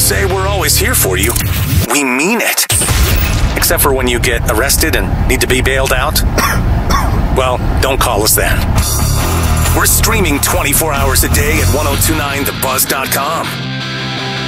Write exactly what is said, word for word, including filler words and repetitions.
say we're always here for you, we mean it. Except for when you get arrested and need to be bailed out. Well, don't call us then. We're streaming twenty-four hours a day at ten twenty-nine the buzz dot com.